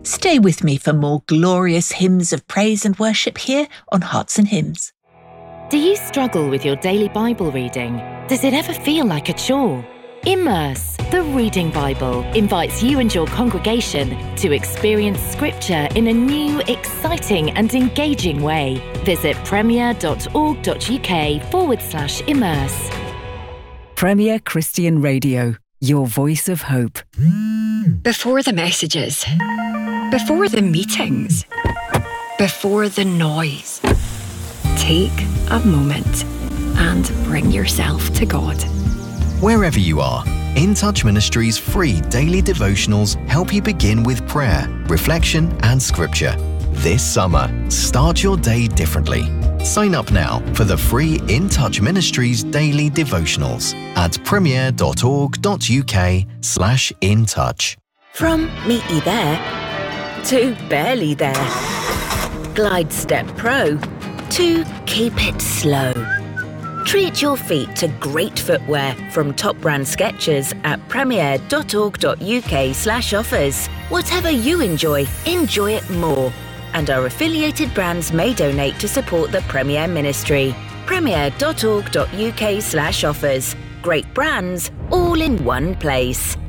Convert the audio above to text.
Stay with me for more glorious hymns of praise and worship here on Hearts and Hymns. Do you struggle with your daily Bible reading? Does it ever feel like a chore? Immerse, the Reading Bible, invites you and your congregation to experience Scripture in a new, exciting and engaging way. Visit premier.org.uk/immerse. Premier Christian Radio, your voice of hope. Before the messages, before the meetings, before the noise, take a moment and bring yourself to God. Wherever you are, In Touch Ministries' free daily devotionals help you begin with prayer, reflection and scripture. This summer, start your day differently. Sign up now for the free In Touch Ministries daily devotionals at premier.org.uk/intouch. From meet you there to barely there. Glide Step Pro to keep it slow. Treat your feet to great footwear from top brand Skechers at premier.org.uk/offers. Whatever you enjoy it more. And our affiliated brands may donate to support the Premier Ministry. premier.org.uk/offers. Great brands, all in one place.